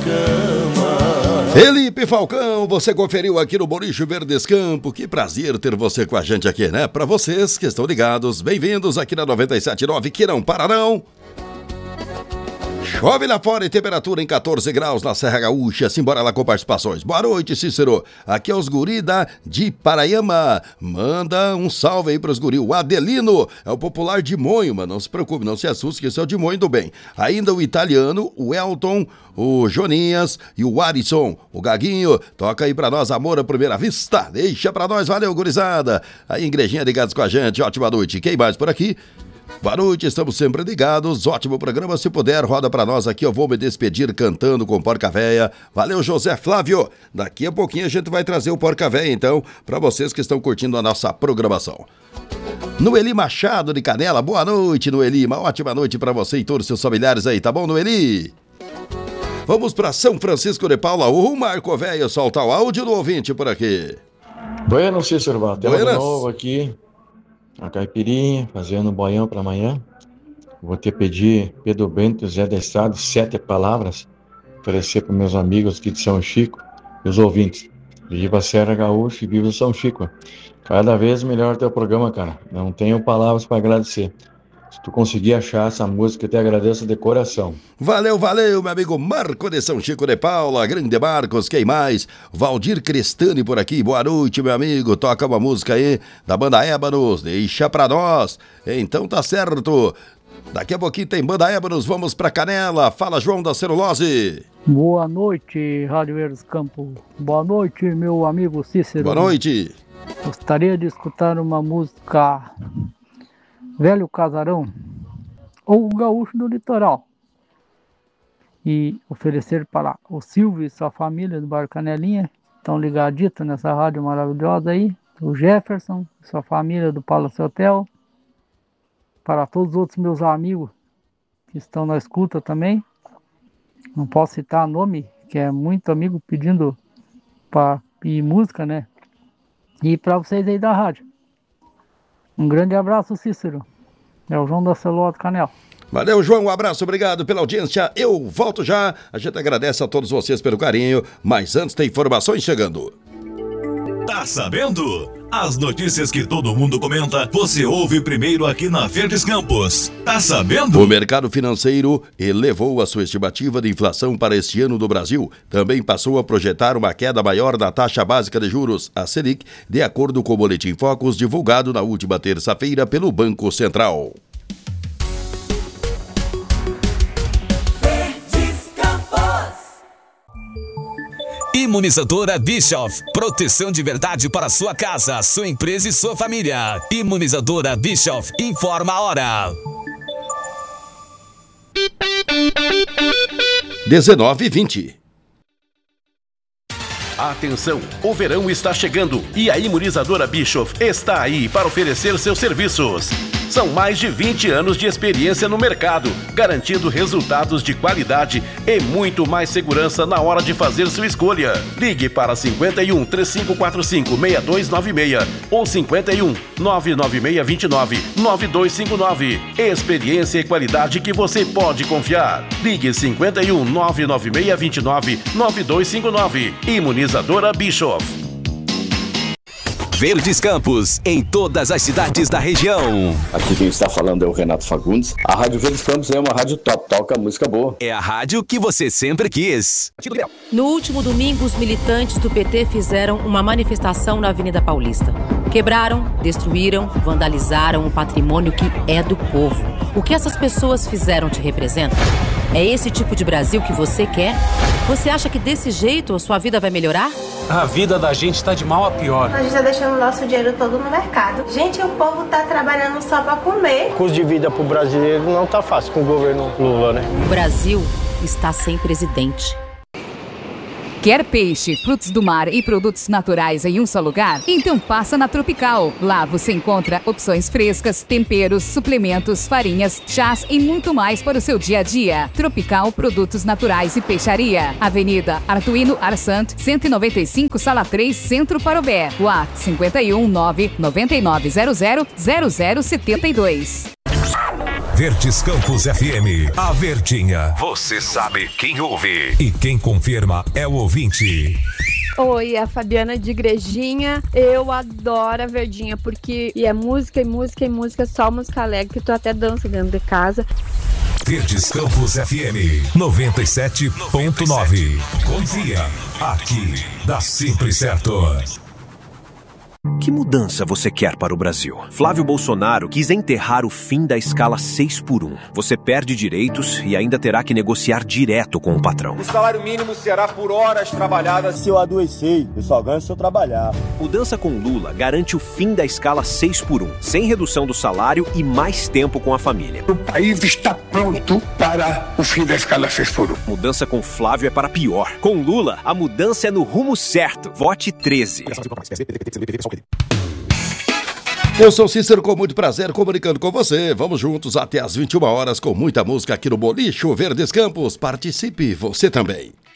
Felipe Falcão, você conferiu aqui no Boliche Verdescampo. Que prazer ter você com a gente aqui, né? Para vocês que estão ligados, bem-vindos aqui na 97.9, que não para não. Chove lá fora e temperatura em 14 graus na Serra Gaúcha. Simbora lá com participações. Boa noite, Cícero. Aqui é os guri de Paraiama. Manda um salve aí pros guri. O Adelino é o popular de Monho, mas não se preocupe, não se assuste que esse é o de Monho do bem. Ainda o italiano, o Elton, o Joninhas e o Arisson. O Gaguinho, toca aí pra nós Amor à Primeira Vista. Deixa pra nós, valeu, gurizada. Aí, igrejinha ligados com a gente, ótima noite. Quem mais por aqui? Boa noite, estamos sempre ligados, ótimo programa, se puder, roda pra nós aqui, eu vou me despedir cantando com Porca Véia. Valeu, José Flávio, daqui a pouquinho a gente vai trazer o Porca Véia, então, pra vocês que estão curtindo a nossa programação. Noeli Machado de Canela, boa noite, Noeli, uma ótima noite pra você e todos os seus familiares aí, tá bom, Noeli? Vamos pra São Francisco de Paula, o Marco Véia, solta o áudio do ouvinte por aqui. Bueno, Cícero, temos de novo aqui. A caipirinha, fazendo um boião para amanhã. Vou te pedir Pedro Bento, Zé da Estrada, 7 palavras, oferecer para meus amigos aqui de São Chico e os ouvintes. Viva a Serra Gaúcha e viva São Chico. Cada vez melhor teu programa, cara. Não tenho palavras para agradecer. Se tu conseguir achar essa música, eu te agradeço de coração. Valeu, valeu, meu amigo Marco de São Chico de Paula, grande Marcos, quem mais? Valdir Crestani por aqui, boa noite, meu amigo, toca uma música aí da banda Ébanos, deixa pra nós. Então tá certo, daqui a pouquinho tem banda Ébanos, vamos pra Canela, fala João da Celulose. Boa noite, Rádio Verdes Campo, boa noite, meu amigo Cícero. Boa noite. Gostaria de escutar uma música... Velho Casarão ou o Gaúcho do Litoral e oferecer para o Silvio e sua família do bairro Canelinha, estão ligaditos nessa rádio maravilhosa aí, o Jefferson e sua família do Palace Hotel, para todos os outros meus amigos que estão na escuta também, não posso citar nome, que é muito amigo pedindo para pedir música, né? E para vocês aí da rádio. Um grande abraço, Cícero. É o João da Celulose Canela. Valeu, João, um abraço, obrigado pela audiência. Eu volto já. A gente agradece a todos vocês pelo carinho, mas antes tem informações chegando. Tá sabendo? As notícias que todo mundo comenta, você ouve primeiro aqui na Verdes Campos. Tá sabendo? O mercado financeiro elevou a sua estimativa de inflação para este ano do Brasil. Também passou a projetar uma queda maior da taxa básica de juros, a Selic, de acordo com o Boletim Focus divulgado na última terça-feira pelo Banco Central. Imunizadora Bischoff. Proteção de verdade para sua casa, sua empresa e sua família. Imunizadora Bischoff. Informa a hora. 19h20. Atenção, o verão está chegando e a Imunizadora Bischoff está aí para oferecer seus serviços. São mais de 20 anos de experiência no mercado, garantindo resultados de qualidade e muito mais segurança na hora de fazer sua escolha. Ligue para 51 3545 6296 ou 51 99629 9259. Experiência e qualidade que você pode confiar. Ligue 51 99629 9259. Imunizadora Bischoff. Verdes Campos, em todas as cidades da região. Aqui quem está falando é o Renato Fagundes. A Rádio Verdes Campos é uma rádio top, toca música boa. É a rádio que você sempre quis. No último domingo, os militantes do PT fizeram uma manifestação na Avenida Paulista. Quebraram, destruíram, vandalizaram o patrimônio que é do povo. O que essas pessoas fizeram te representa? É esse tipo de Brasil que você quer? Você acha que desse jeito a sua vida vai melhorar? A vida da gente tá de mal a pior. A gente tá deixando o nosso dinheiro todo no mercado. Gente, o povo tá trabalhando só pra comer. O custo de vida pro brasileiro não tá fácil com o governo Lula, né? O Brasil está sem presidente. Quer peixe, frutos do mar e produtos naturais em um só lugar? Então passa na Tropical. Lá você encontra opções frescas, temperos, suplementos, farinhas, chás e muito mais para o seu dia a dia. Tropical Produtos Naturais e Peixaria. Avenida Artuíno Arsant, 195, Sala 3, Centro Parobé. WhatsApp 51 99900 0072. Verdes Campos FM, a Verdinha. Você sabe quem ouve. E quem confirma é o ouvinte. Oi, é a Fabiana de Igrejinha. Eu adoro a Verdinha, porque é música e música e música, só música alegre, que tu até dança dentro de casa. Verdes Campos FM 97.9. Confia, aqui dá sempre certo. Que mudança você quer para o Brasil? Flávio Bolsonaro quis enterrar o fim da escala 6x1. Você perde direitos e ainda terá que negociar direto com o patrão. O salário mínimo será por horas trabalhadas. Se eu adoecer, eu só ganho se eu trabalhar. Mudança com Lula garante o fim da escala 6x1, sem redução do salário e mais tempo com a família. O país está pronto para o fim da escala 6x1. Mudança com Flávio é para pior. Com Lula, a mudança é no rumo certo. Vote 13. Eu sou Cícero, com muito prazer comunicando com você. Vamos juntos até às 21 horas com muita música aqui no Bolicho Verdes Campos. Participe você também.